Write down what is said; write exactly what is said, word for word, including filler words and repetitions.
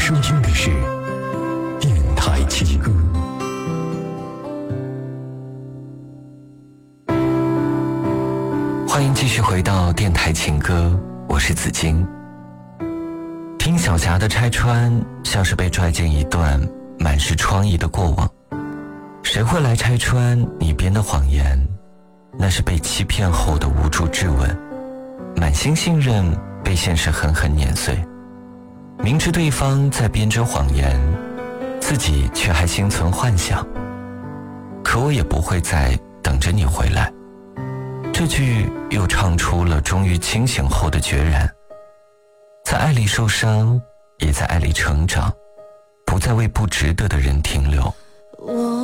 收听的是电台情歌。 欢迎继续回到电台情歌，我是子金。听小霞的拆穿，像是被拽进一段满是疮痍的过往。谁会来拆穿你编的谎言？那是被欺骗后的无助质问，满心信任被现实狠狠碾碎。明知对方在编织谎言，自己却还心存幻想。可我也不会再等着你回来。这句又唱出了终于清醒后的决然，在爱里受伤，也在爱里成长，不再为不值得的人停留。 我